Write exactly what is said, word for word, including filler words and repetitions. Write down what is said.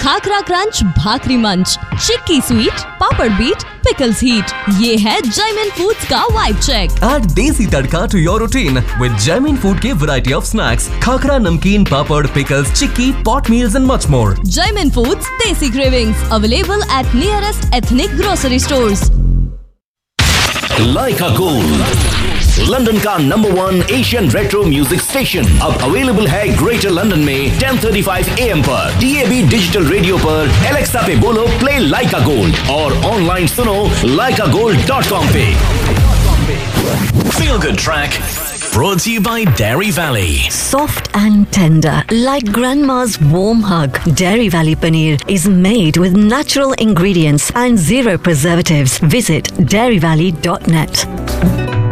Khakhra crunch, भाकरी मंच, चिक्की sweet, पापड़ beat, pickles heat. ये है जयमिन फूड्स का वाइब चेक। Add देसी तड़का to your routine with Jaimin Food के variety of snacks, खाकरा, नमकीन, पापड़, pickles, chikki, pot meals and much more. Jaimin Foods Desi Cravings, available at nearest ethnic grocery stores. Lyca gold, London का number one Asian retro music station, अब available है greater London में ten thirty five A M पर, D A B digital radio पर, Alexa पे बोलो play लाइका gold और online सुनो लाइका गोल्ड डॉट कॉम पे। Feel Good Track brought to you by Dairy Valley. Soft and tender, like grandma's warm hug. Dairy Valley paneer is made with natural ingredients and zero preservatives. Visit dairy valley dot net.